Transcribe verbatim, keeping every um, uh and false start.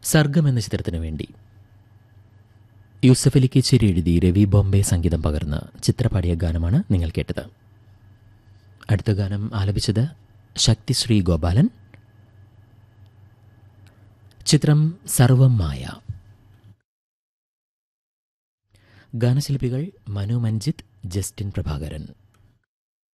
സർഗം എന്ന ചിത്രത്തിനു വേണ്ടി യൂസഫ് അലി കേച്ചേരി എഴുതി രവി ബോംബെ സംഗീതം പകർന്ന് ചിത്രപാടിയ ഗാനമാണ് നിങ്ങൾ കേട്ടത്. അടുത്ത ഗാനം ആലപിച്ചത് ശക്തിശ്രീ ഗോപാലൻ. ചിത്രം സർവം മായ. ഗാനശില്പികൾ മനു മഞ്ജിത്ത്, ജസ്റ്റിൻ പ്രഭാകരൻ.